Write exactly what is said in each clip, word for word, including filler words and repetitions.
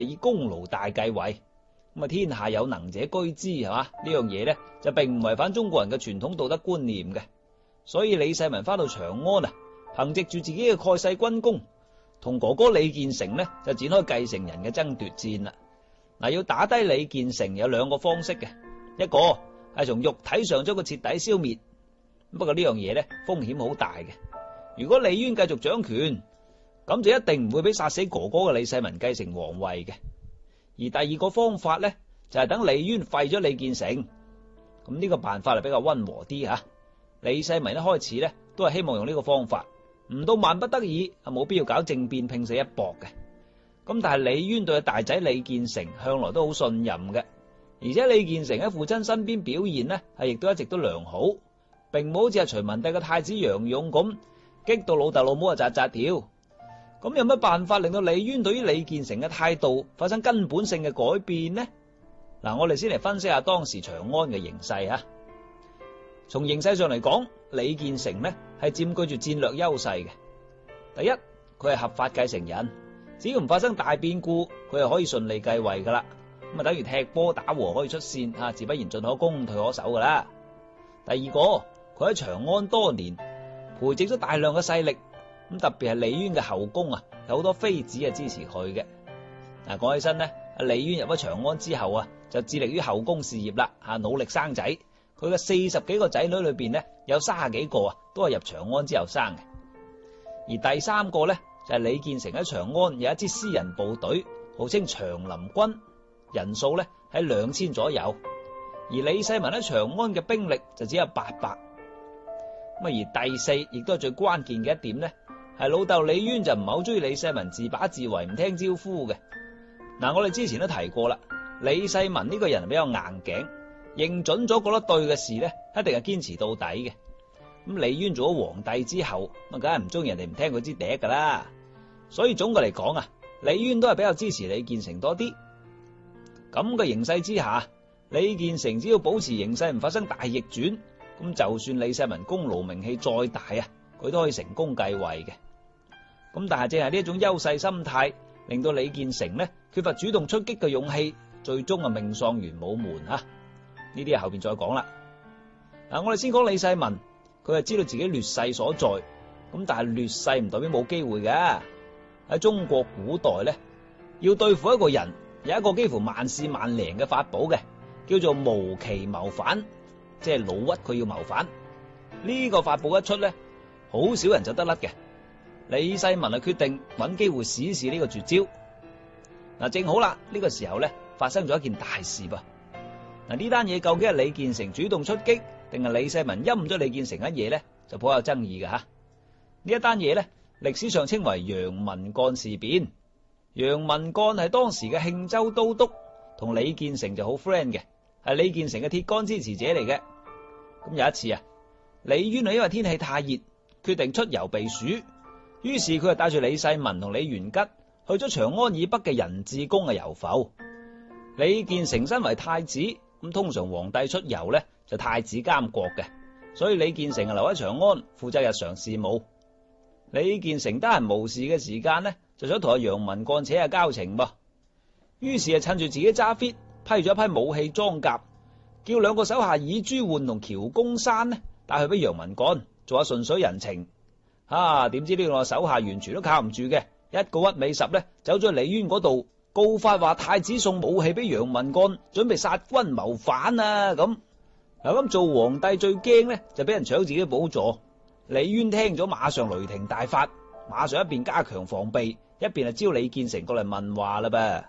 以功勞大繼位。咁啊，天下有能者居之，係嘛？呢樣嘢咧就並唔違反中國人嘅傳統道德觀念嘅。所以李世民翻到長安啊，憑藉住自己嘅蓋世軍功，同哥哥李建成呢就展開繼承人嘅爭奪戰啦。嗱，要打低李建成有兩個方式嘅，一個係從肉體上將佢徹底消滅。不過呢樣嘢咧風險好大嘅。如果李淵繼續掌權，咁就一定唔會俾殺死哥哥嘅李世民繼承皇位嘅。而第二個方法咧就係等李淵廢咗李建成。咁呢個辦法係比較溫和啲吓。李世民一開始咧都係希望用呢個方法，唔到萬不得已係冇必要搞政變拼死一搏嘅。咁但係李淵對大仔李建成向來都好信任嘅，而且李建成喺父親身邊表現呢係亦都一直都良好，並冇好似係隋文帝嘅太子楊勇咁激到老豆老母啊扎扎跳。咁有乜辦法令到李淵對於李建成嘅態度發生根本性嘅改變呢？嗱，我哋先嚟分析下當時長安嘅形勢啊。從形勢上嚟講，李建成呢係佔據住戰略優勢嘅。第一，佢係合法繼承人，只要唔發生大變故，佢係可以順利繼位噶啦。咁啊，等於踢波打和可以出線吓，自不然進可攻退可守噶啦。第二個，佢喺長安多年，培植咗大量嘅勢力，咁特別係李淵嘅後宮啊，有好多妃子啊支持佢嘅。嗱，講起身呢，李淵入咗長安之後啊，就致力於後宮事業啦，吓努力生仔。佢嘅四十幾個仔女裏邊呢，有三十幾個啊，都係入長安之後生嘅。而第三個呢，就係李建成喺長安有一支私人部隊，號稱長林軍，人數呢喺兩千左右。而李世民喺長安嘅兵力就只有八百。咁而第四，亦都係最關鍵嘅一點呢，係老豆李淵就唔係好中意李世民自把自為，唔聽招呼嘅。嗱，我哋之前都提過啦，李世民呢個人比較硬頸。認準咗覺得對嘅事咧，一定係堅持到底嘅。咁李淵做咗皇帝之後，咁梗係唔中意人哋唔聽佢支笛噶啦。所以總嘅嚟講啊，李淵都係比較支持李建成多啲。咁嘅形勢之下，李建成只要保持形勢唔發生大逆轉，咁就算李世民功勞名氣再大啊，佢都可以成功繼位嘅。咁但係正係呢一種優勢心態，令到李建成呢缺乏主動出擊嘅勇氣，最終啊命喪玄武門啊。呢啲係後邊再講啦。嗱，我哋先講李世民，佢係知道自己劣勢所在，咁但係劣勢唔代表冇機會嘅。喺中國古代咧，要對付一個人，有一個幾乎萬試萬靈嘅法寶嘅，叫做無期謀反，即係老屈佢要謀反。呢個法寶一出咧，好少人就得甩嘅。李世民啊決定揾機會試試呢個絕招。嗱，正好啦，呢個時候咧發生咗一件大事噃。嗱，呢單嘢究竟係李建成主動出擊，定係李世民陰咗李建成一嘢咧，就頗有爭議嘅吓。呢一單嘢咧，歷史上稱為楊文幹事變。楊文幹係當時嘅慶州都督，同李建成就好 friend 嘅，係李建成嘅鐵桿支持者嚟嘅。咁有一次啊，李淵啊因為天氣太熱，決定出遊避暑，於是佢就帶住李世民同李元吉去咗長安以北嘅仁智宮嘅遊浮。李建成身為太子，咁通常皇帝出遊咧就太子監國嘅，所以李建成啊留喺長安負責日常事務。李建成得閒無事嘅時間呢，就想同阿楊文幹扯下交情噃，於是啊趁住自己揸 fit 批咗一批武器裝甲，叫兩個手下以朱煥同喬公山呢帶去俾楊文幹做下順水人情。啊，點知呢個手下完全都靠唔住嘅，一個屈尾十咧走咗去李淵嗰度。告發話太子送武器俾楊文幹，準備殺君謀反啊！咁嗱，咁做皇帝最驚咧就俾人搶自己寶座。李淵聽咗，馬上雷霆大發，馬上一邊加強防備，一邊係招李建成過嚟問話啦噃。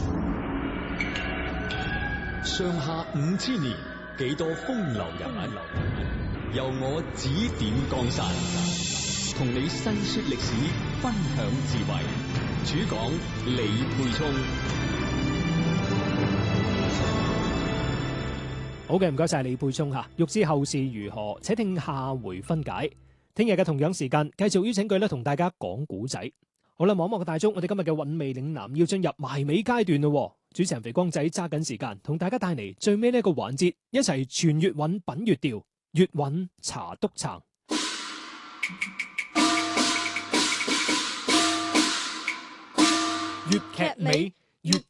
上下五千年，幾多風流人物，由我指點江山，同你細說歷史，分享智慧。主講李沛聰。 好嘅，唔該晒李沛聰吓。欲知後事如何，且聽下回分解。聽日嘅同樣時間，繼續邀請佢咧同大家講古仔。好啦，望望個大鐘，我哋今日嘅韻味嶺南要進入埋尾階段咯。主持人肥光仔揸緊時間，同大家帶嚟最尾呢一個環節，一齊傳粵韻品粵調，粵韻茶督撐。粵劇美粵